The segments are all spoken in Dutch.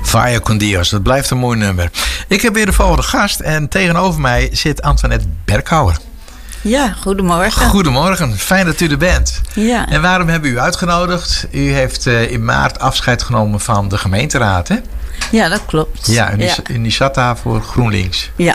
Vaya con Dios, dat blijft een mooi nummer. Ik heb weer de volgende gast en tegenover mij zit Antoinette Berkhouwer. Ja, goedemorgen. Goedemorgen, fijn dat u er bent. Ja. En waarom hebben we u uitgenodigd? U heeft in maart afscheid genomen van de gemeenteraad, hè? Ja, dat klopt. Ja, en u zat daar voor GroenLinks. Ja.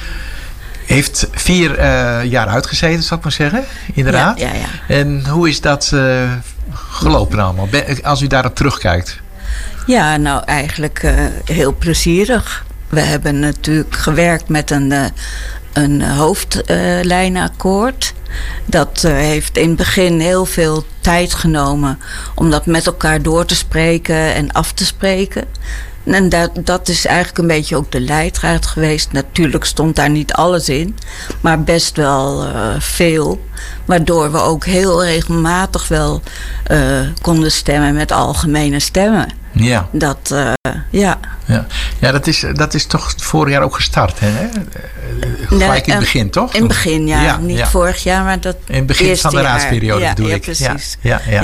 Heeft 4 jaar uitgezeten, zal ik maar zeggen, in de raad. Ja. En hoe is dat gelopen allemaal, als u daarop terugkijkt? Ja, nou eigenlijk heel plezierig. We hebben natuurlijk gewerkt met een hoofdlijnenakkoord. Dat heeft in het begin heel veel tijd genomen om dat met elkaar door te spreken en af te spreken. En dat is eigenlijk een beetje ook de leidraad geweest. Natuurlijk stond daar niet alles in, maar best wel veel. Waardoor we ook heel regelmatig wel konden stemmen met algemene stemmen. Ja. Ja, dat is toch vorig jaar ook gestart, hè? Gelijk in het begin, toch? In het begin, ja. Niet vorig jaar, maar dat in het begin van de raadsperiode bedoel ik. Precies.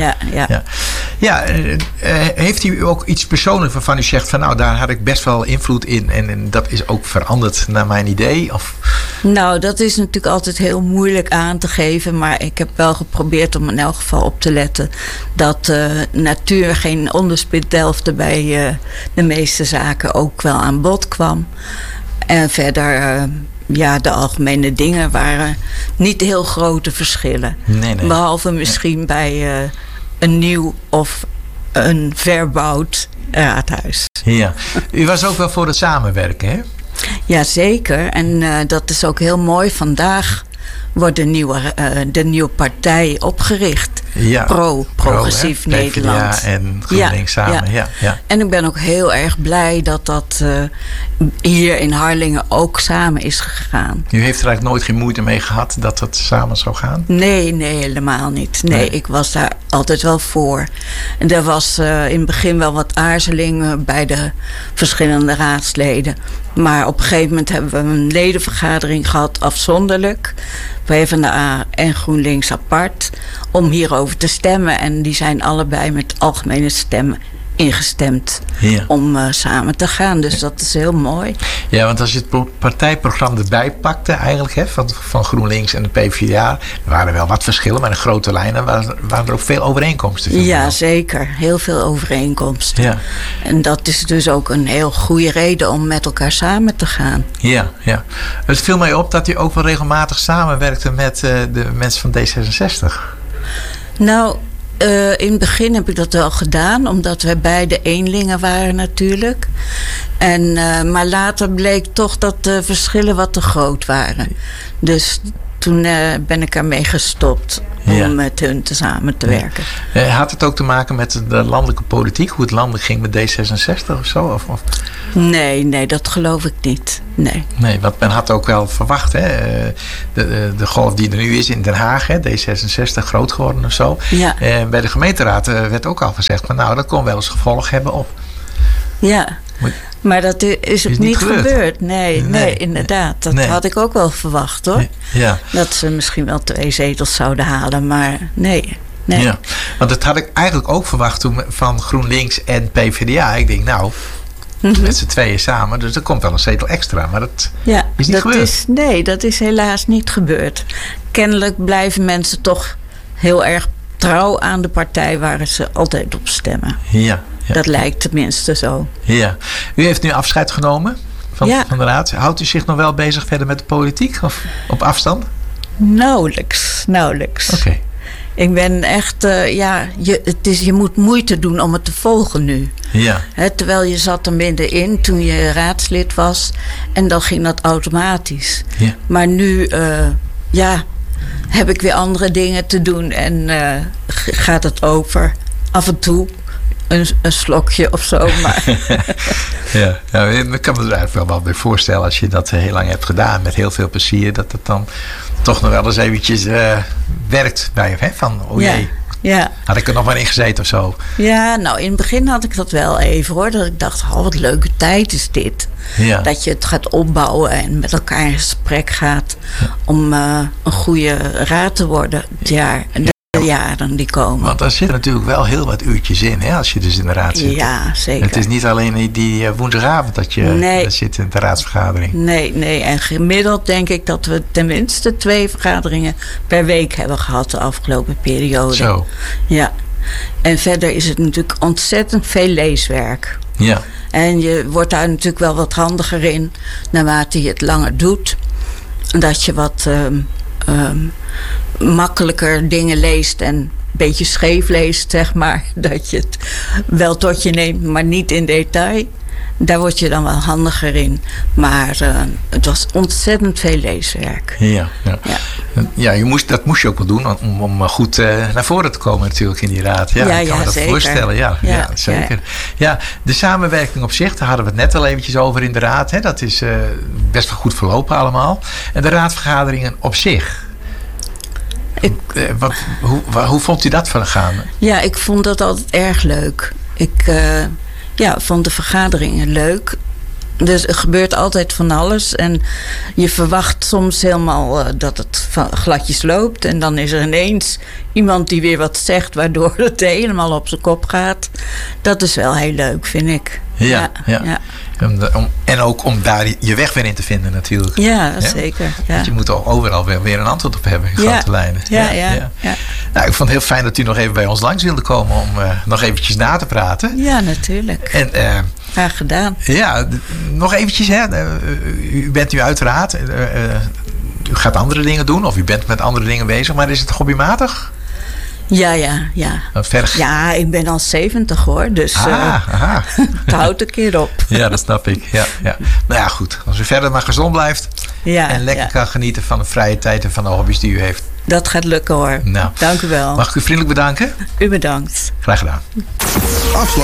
Ja, heeft u ook iets persoonlijks waarvan u zegt van nou, daar had ik best wel invloed in en dat is ook veranderd naar mijn idee? Of? Nou, dat is natuurlijk altijd heel moeilijk aan te geven, maar ik heb wel geprobeerd om in elk geval op te letten dat natuur geen onderspit delfde bij de meeste zaken ook wel aan bod kwam. En verder, de algemene dingen waren niet heel grote verschillen. Nee. Behalve misschien bij een nieuw of een verbouwd raadhuis. Ja, u was ook wel voor het samenwerken, hè? Jazeker, en dat is ook heel mooi. Vandaag wordt de nieuwe partij opgericht. Ja, Progressief Nederland. Ja, en GroenLinks samen. Ja. En ik ben ook heel erg blij dat hier in Harlingen ook samen is gegaan. U heeft er eigenlijk nooit geen moeite mee gehad dat het samen zou gaan? Nee, helemaal niet. Nee, ik was daar altijd wel voor. En er was in het begin wel wat aarzeling bij de verschillende raadsleden. Maar op een gegeven moment hebben we een ledenvergadering gehad, afzonderlijk. PvdA en GroenLinks apart, om hierover te stemmen. En die zijn allebei met algemene stemmen ingestemd om samen te gaan. Dus dat is heel mooi. Ja, want als je het partijprogramma erbij pakte eigenlijk, hè, van GroenLinks en de PvdA, er waren wel wat verschillen, maar in grote lijnen waren er ook veel overeenkomsten. Ja, zeker. Heel veel overeenkomsten. Ja. En dat is dus ook een heel goede reden om met elkaar samen te gaan. Ja. Het viel mij op dat u ook wel regelmatig samenwerkte met de mensen van D66. Nou, in het begin heb ik dat wel gedaan, omdat wij beide eenlingen waren natuurlijk. Maar later bleek toch dat de verschillen wat te groot waren. Dus toen ben ik ermee gestopt om met hun samen te werken. Had het ook te maken met de landelijke politiek? Hoe het landelijk ging met D66 of zo? Of? Nee, dat geloof ik niet. Nee, want men had ook wel verwacht, hè? De golf die er nu is in Den Haag, hè? D66 groot geworden of zo. Ja. Bij de gemeenteraad werd ook al gezegd van nou, dat kon wel eens gevolg hebben op. Ja. Maar dat is ook niet gebeurd. Nee, inderdaad. Dat had ik ook wel verwacht, hoor. Ja. Dat ze misschien wel 2 zetels zouden halen, maar nee. Ja, want dat had ik eigenlijk ook verwacht toen van GroenLinks en PvdA. Ik denk, nou, met z'n tweeën samen, dus er komt wel een zetel extra. Maar dat is niet gebeurd. Dat is helaas niet gebeurd. Kennelijk blijven mensen toch heel erg trouw aan de partij waar ze altijd op stemmen. Ja. Dat lijkt tenminste zo. Ja. U heeft nu afscheid genomen van de raad. Houdt u zich nog wel bezig verder met de politiek of op afstand? Nauwelijks. Oké. Ik ben echt, je moet moeite doen om het te volgen nu. Ja. Terwijl je zat er middenin toen je raadslid was en dan ging dat automatisch. Ja. Maar nu, heb ik weer andere dingen te doen en gaat het over af en toe. Een slokje of zo. Maar. ja, ik kan me er eigenlijk wel bij voorstellen als je dat heel lang hebt gedaan met heel veel plezier, dat het dan toch nog wel eens eventjes werkt bij je. Hè? Van, jee, had ik er nog maar in gezeten of zo? Ja, nou in het begin had ik dat wel even hoor. Dat ik dacht, wat leuke tijd is dit. Ja. Dat je het gaat opbouwen en met elkaar in gesprek gaat om een goede raad te worden het jaar. jaren die komen. Want daar zitten natuurlijk wel heel wat uurtjes in, hè, als je dus in de raad zit. Ja, zeker. Het is niet alleen die woensdagavond dat je zit in de raadsvergadering. Nee. En gemiddeld denk ik dat we tenminste 2 vergaderingen per week hebben gehad de afgelopen periode. Zo. Ja. En verder is het natuurlijk ontzettend veel leeswerk. Ja. En je wordt daar natuurlijk wel wat handiger in naarmate je het langer doet. Dat je wat makkelijker dingen leest en een beetje scheef leest, zeg maar. Dat je het wel tot je neemt, maar niet in detail. Daar word je dan wel handiger in. Maar het was ontzettend veel leeswerk. Ja, dat moest je ook wel doen om goed naar voren te komen natuurlijk in die raad. Ja, ik kan me dat zeker. voorstellen. Ja, zeker. Ja, de samenwerking op zich, daar hadden we het net al eventjes over in de raad. Hè. Dat is best wel goed verlopen allemaal. En de raadsvergaderingen op zich. Hoe vond u dat van gaan? Ja, ik vond dat altijd erg leuk. Ik vond de vergaderingen leuk. Dus er gebeurt altijd van alles. En je verwacht soms helemaal dat het gladjes loopt. En dan is er ineens iemand die weer wat zegt, waardoor het helemaal op zijn kop gaat. Dat is wel heel leuk, vind ik. Ja. En ook om daar je weg weer in te vinden natuurlijk. Ja, zeker. Ja. Want je moet overal weer een antwoord op hebben in grote lijnen. Ja. Nou, ik vond het heel fijn dat u nog even bij ons langs wilde komen om nog eventjes na te praten. Ja, natuurlijk. En, graag gedaan. Ja, nog eventjes. U bent nu uiteraard... u gaat andere dingen doen of u bent met andere dingen bezig. Maar is het hobbymatig? Ja. Ja, ik ben al 70 hoor. Dus het houdt een keer op. Ja, dat snap ik. Ja. Nou ja, goed. Als u verder maar gezond blijft. En lekker kan genieten van de vrije tijd en van de hobby's die u heeft. Dat gaat lukken hoor. Nou, dank u wel. Mag ik u vriendelijk bedanken? U bedankt. Graag gedaan.